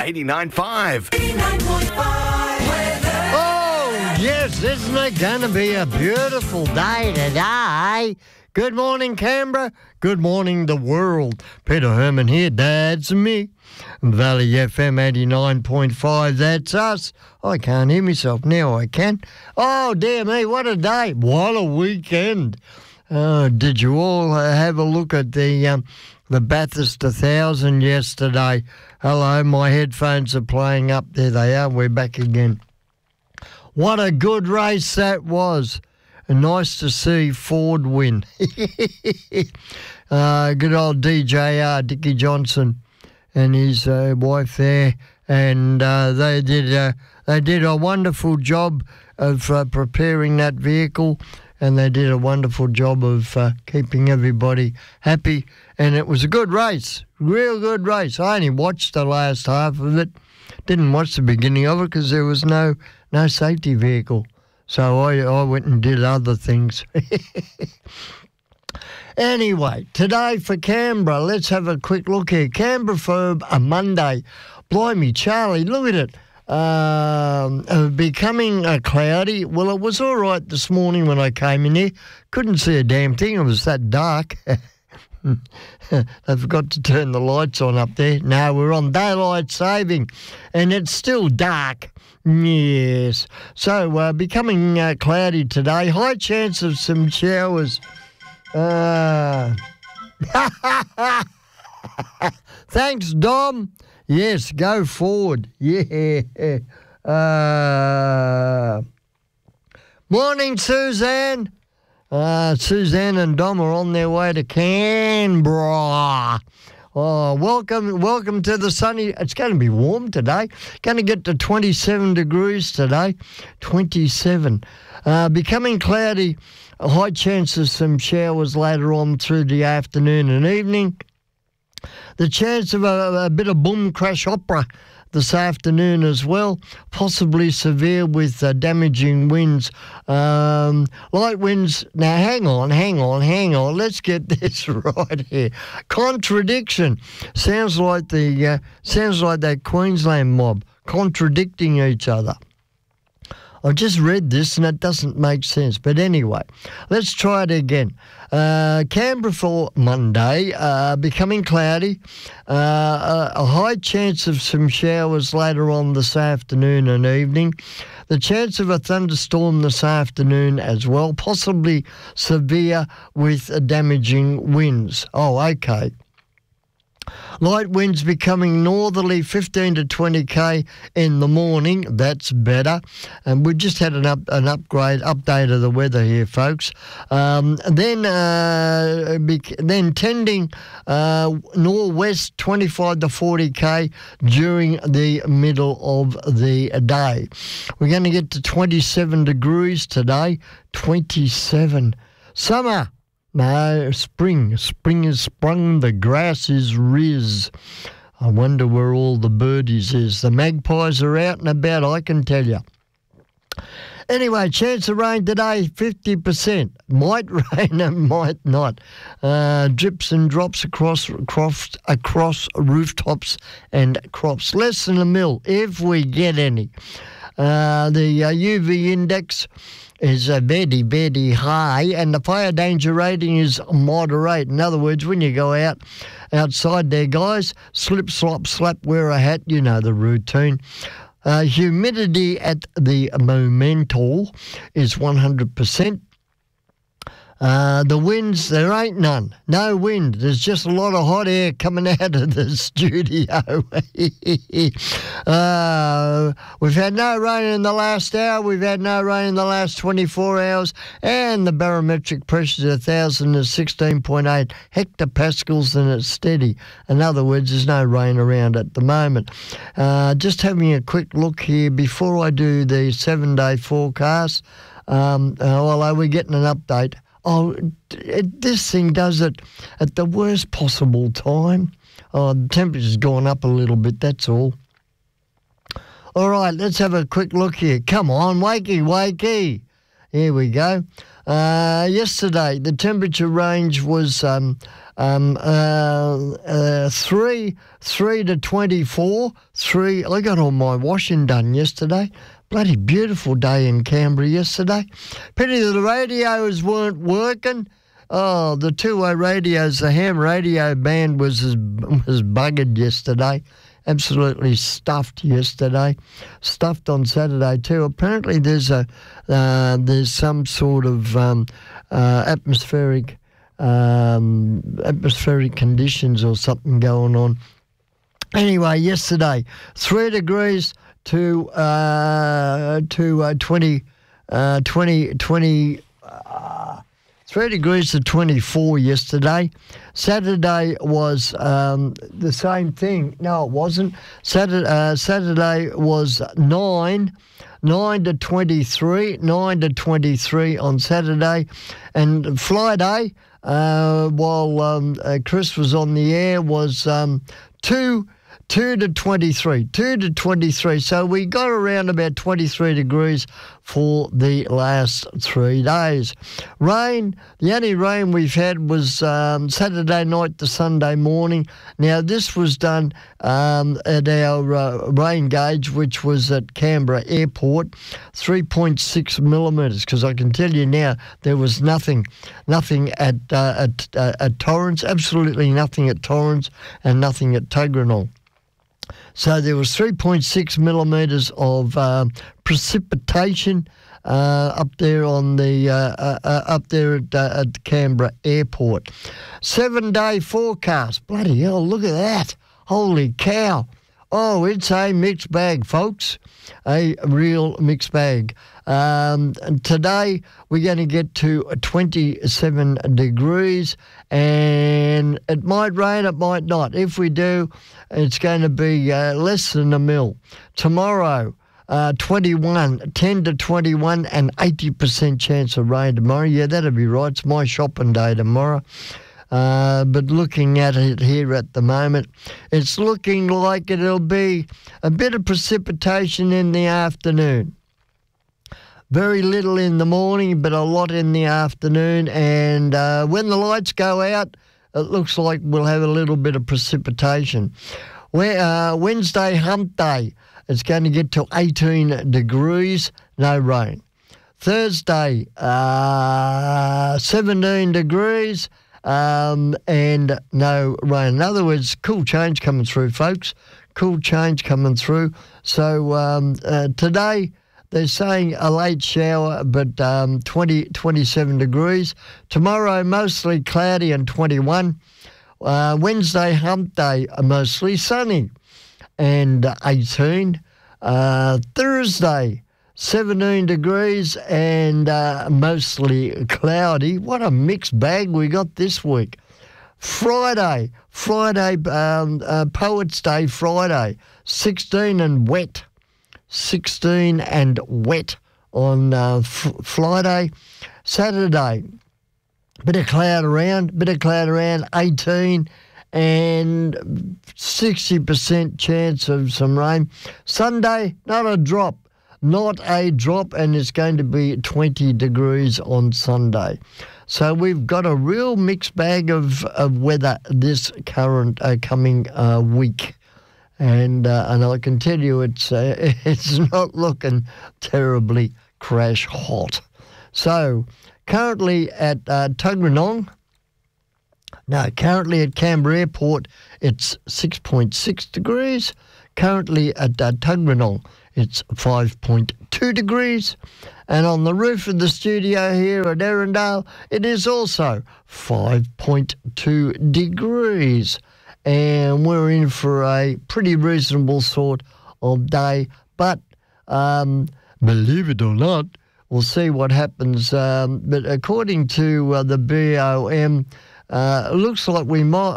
89.5. 89.5 weather. Oh, yes, isn't it going to be a beautiful day today? Good morning, Canberra. Good morning, the world. Peter Herman here. That's me. Valley FM 89.5. That's us. I can't hear myself. Now I can. Oh, dear me. What a day. What a weekend. Did you all have a look at the Bathurst 1000 yesterday? Hello, my headphones are playing up. There they are. We're back again. What a good race that was. Nice to see Ford win. Good old DJR, Dickie Johnson, and his wife there, and they did a wonderful job of preparing that vehicle, and they did a wonderful job of keeping everybody happy. And it was a good race, real good race. I only watched the last half of it, didn't watch the beginning of it because there was no safety vehicle. So I went and did other things. Anyway, today for Canberra, let's have a quick look here. Canberra for a Monday. Blimey, Charlie, look at it. Becoming cloudy. Well, it was all right this morning when I came in here. Couldn't see a damn thing. It was that dark. I forgot to turn the lights on up there. No, we're on daylight saving, and it's still dark. Yes. So, becoming cloudy today. High chance of some showers. Thanks, Dom. Yes, go forward. Yeah. Morning, Suzanne. Suzanne and Dom are on their way to Canberra. Oh, welcome to the sunny. It's going to be warm today. Going to get to 27 degrees today. 27. Becoming cloudy. A high chance of some showers later on through the afternoon and evening. The chance of a bit of boom crash opera this afternoon as well, possibly severe with damaging winds. Light winds. Now, hang on. Let's get this right here. Contradiction. Sounds like that Queensland mob contradicting each other. I just read this and it doesn't make sense. But anyway, let's try it again. Canberra for Monday, becoming cloudy. A high chance of some showers later on this afternoon and evening. The chance of a thunderstorm this afternoon as well, possibly severe with damaging winds. Oh, okay. Light winds becoming northerly 15 to 20k in the morning. That's better. And we just had an update of the weather here, folks. Then tending northwest 25 to 40k during the middle of the day. We're going to get to 27 degrees today. 27. Summer. No, spring. Spring has sprung, the grass is riz. I wonder where all the birdies is. The magpies are out and about, I can tell you. Anyway, chance of rain today, 50%. Might rain and might not. Drips and drops across rooftops and crops. Less than a mil, if we get any. The UV index is very, very high, and the fire danger rating is moderate. In other words, when you go outside there, guys, slip, slop, slap, wear a hat, you know the routine. Humidity at the moment is 100%. The winds, there ain't none. No wind. There's just a lot of hot air coming out of the studio. We've had no rain in the last hour. We've had no rain in the last 24 hours. And the barometric pressure is 1,016.8 hectopascals, and it's steady. In other words, there's no rain around at the moment. Just having a quick look here before I do the 7-day forecast. Although we're getting an update. Oh, this thing does it at the worst possible time. Oh, the temperature's gone up a little bit, that's all. All right, let's have a quick look here. Come on, wakey. Here we go. Yesterday, the temperature range was 3 to 24. I got all my washing done yesterday. Bloody beautiful day in Canberra yesterday. Pity the radios weren't working. Oh, the two-way radios, the ham radio band was buggered yesterday. Absolutely stuffed yesterday. Stuffed on Saturday too. Apparently there's some sort of atmospheric conditions or something going on. Anyway, yesterday 3 degrees to 3 degrees to 24 yesterday. Saturday was the same thing. No, it wasn't. Saturday was 9 to 23, 9 to 23 on Saturday. And Friday, while Chris was on the air, was 2 to 23, 2 to 23. So we got around about 23 degrees for the last 3 days. Rain, the only rain we've had was Saturday night to Sunday morning. Now, this was done at our rain gauge, which was at Canberra Airport, 3.6 millimetres, because I can tell you now there was nothing at Torrens, absolutely nothing at Torrens and nothing at Tuggeranong. So there was 3.6 millimetres of precipitation up there on the at Canberra Airport. 7-day forecast. Bloody hell! Look at that! Holy cow! Oh, it's a mixed bag, folks. A real mixed bag. And today we're going to get to 27 degrees, and it might rain, it might not. If we do, it's going to be less than a mil. Tomorrow, 10 to 21, and 80% chance of rain tomorrow. Yeah, that'll be right. It's my shopping day tomorrow. But looking at it here at the moment, it's looking like it'll be a bit of precipitation in the afternoon. Very little in the morning, but a lot in the afternoon. And when the lights go out, it looks like we'll have a little bit of precipitation. Wednesday, hump day, it's going to get to 18 degrees, no rain. Thursday, 17 degrees, and no rain. In other words, cool change coming through, folks. Cool change coming through. So today, they're saying a late shower, but 27 degrees. Tomorrow, mostly cloudy and 21. Wednesday, hump day, mostly sunny and 18. Thursday, 17 degrees and mostly cloudy. What a mixed bag we got this week. Friday, Poets' Day Friday, 16 and wet. 16 and wet on Friday. Saturday, bit of cloud around, 18 and 60% chance of some rain. Sunday, not a drop, and it's going to be 20 degrees on Sunday. So we've got a real mixed bag of weather this current coming week. And I can tell you it's not looking terribly crash hot. So currently at currently at Canberra Airport, it's 6.6 degrees. Currently at Tuggeranong, it's 5.2 degrees. And on the roof of the studio here at Erindale, it is also 5.2 degrees. And we're in for a pretty reasonable sort of day. But believe it or not, we'll see what happens. But according to the BOM, it looks like we might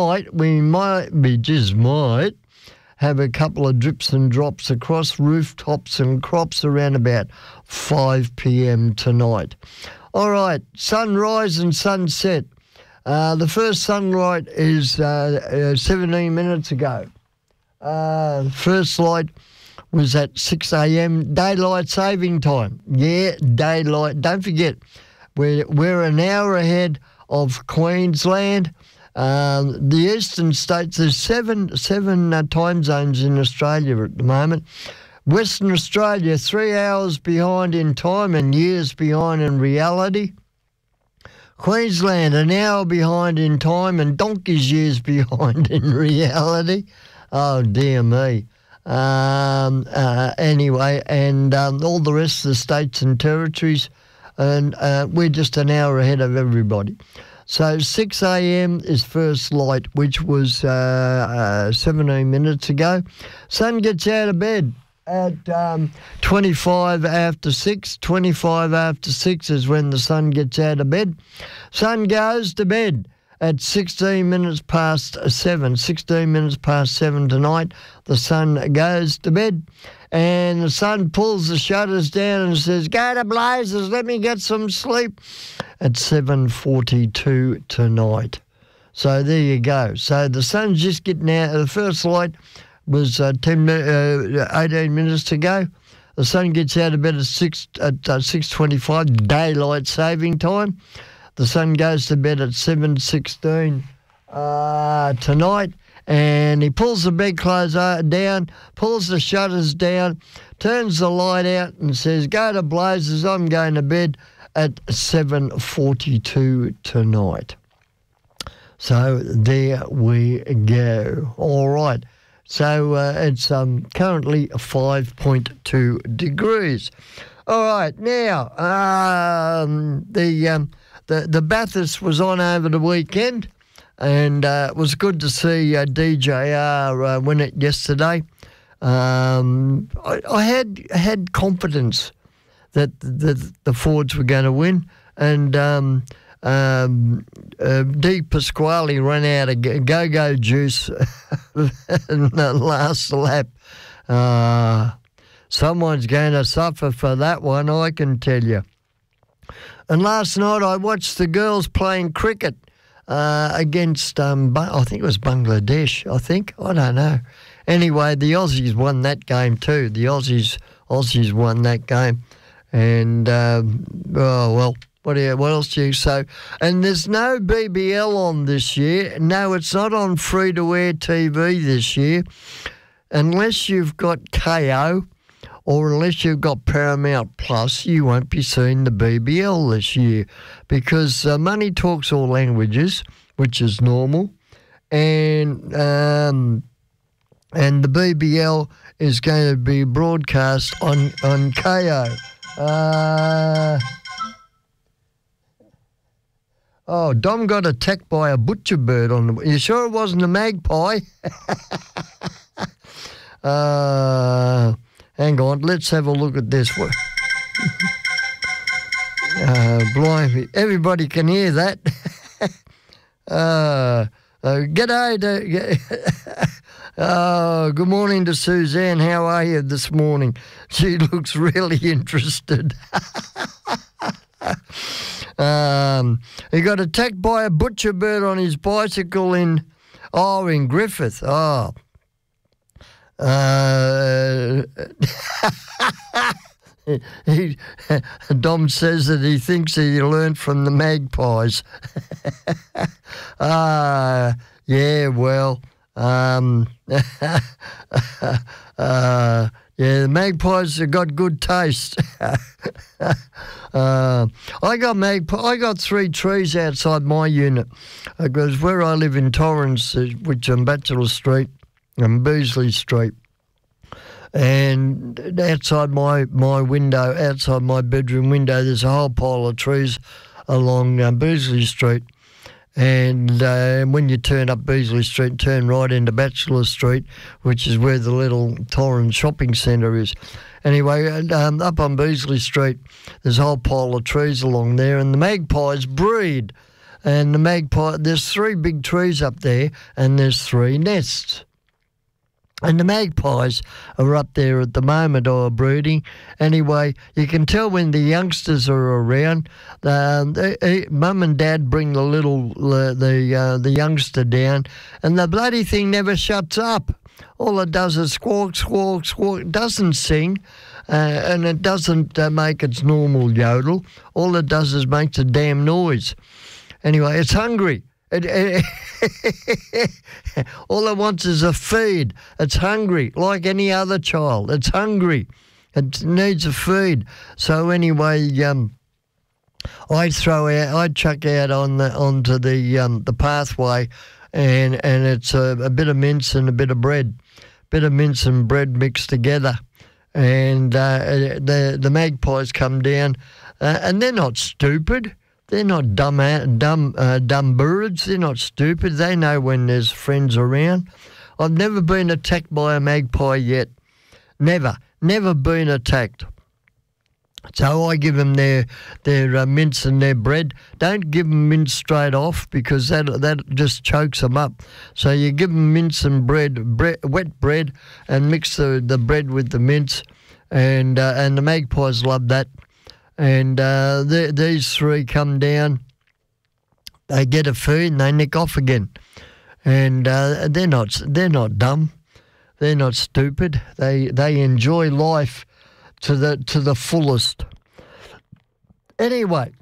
have a couple of drips and drops across rooftops and crops around about 5 p.m. tonight. All right, sunrise and sunset. The first sunlight is 17 minutes ago. First light was at 6 a.m. daylight saving time. Yeah, daylight. Don't forget, we're an hour ahead of Queensland. The eastern states, there's seven time zones in Australia at the moment. Western Australia, 3 hours behind in time and years behind in reality. Queensland, an hour behind in time and donkey's years behind in reality. Oh, dear me. Anyway, and all the rest of the states and territories, and we're just an hour ahead of everybody. So 6 a.m. is first light, which was 17 minutes ago. Sun gets out of bed at 25 after 6. 25 after 6 is when the sun gets out of bed. Sun goes to bed at 16 minutes past 7. 16 minutes past 7 tonight, the sun goes to bed. And the sun pulls the shutters down and says, "Go to blazes, let me get some sleep," at 7:42 tonight. So there you go. So the sun's just getting out. The first light was 18 minutes ago. The sun gets out of bed at 6:25, daylight saving time. The sun goes to bed at 7:16 tonight. And he pulls the bedclothes down, pulls the shutters down, turns the light out and says, "Go to blazes, I'm going to bed at 7:42 tonight." So there we go. All right. So it's currently 5.2 degrees. All right. Now, the Bathurst was on over the weekend. And it was good to see DJR win it yesterday. I had confidence that the Fords were going to win, and D. Pasquale ran out of go-go juice in the last lap. Someone's going to suffer for that one, I can tell you. And last night I watched the girls playing cricket. Against, I think it was Bangladesh, I don't know. Anyway, the Aussies won that game too. The Aussies won that game. And, what else do you say? And there's no BBL on this year. No, it's not on free-to-air TV this year. Unless you've got KO or unless you've got Paramount Plus, you won't be seeing the BBL this year because money talks all languages, which is normal, and the BBL is going to be broadcast on KO. Dom got attacked by a butcher bird on the. You sure it wasn't a magpie? Hang on, let's have a look at this one. Blimey, everybody can hear that. G'day good morning to Suzanne. How are you this morning? She looks really interested. He got attacked by a butcher bird on his bicycle in Griffith. Dom says that he thinks he learnt from the magpies. Yeah, well, the magpies have got good taste. I got 3 trees outside my unit because where I live in Torrens, which is Bachelor Street and Beasley Street, and outside my window, outside my bedroom window, there's a whole pile of trees along Beasley Street. And when you turn up Beasley Street, turn right into Bachelor Street, which is where the little Torrens shopping centre is. Anyway, up on Beasley Street, there's a whole pile of trees along there, and the magpies breed. And there's 3 big trees up there, and there's 3 nests. And the magpies are up there at the moment or breeding. Anyway, you can tell when the youngsters are around. Mum and Dad bring the youngster down, and the bloody thing never shuts up. All it does is squawk, squawk, squawk. It doesn't sing, and it doesn't make its normal yodel. All it does is makes a damn noise. Anyway, it's hungry. All it wants is a feed. It's hungry, like any other child. It's hungry. It needs a feed. So anyway, I chuck out onto the pathway, and it's a bit of mince and a bit of bread, mixed together, and the magpies come down, and they're not stupid. They're not dumb birds. They're not stupid. They know when there's friends around. I've never been attacked by a magpie yet. Never been attacked. So I give them their mince and their bread. Don't give them mince straight off, because that just chokes them up. So you give them mince and bread, wet bread, and mix the bread with the mince, and the magpies love that. And these three come down. They get a feed and they nick off again. And they're not dumb. They're not stupid. They enjoy life to the fullest. Anyway,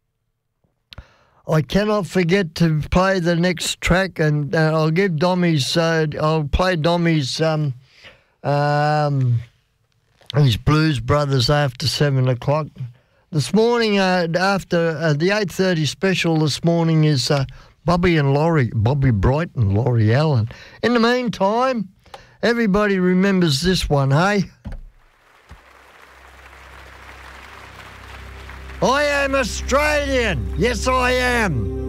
I cannot forget to play the next track, and I'll give Dommy's. I'll play Dommy's. His Blues Brothers after 7 o'clock. This morning, after the 8:30 special this morning is Bobby Bright and Laurie Allen. In the meantime, everybody remembers this one, hey? I am Australian. Yes, I am.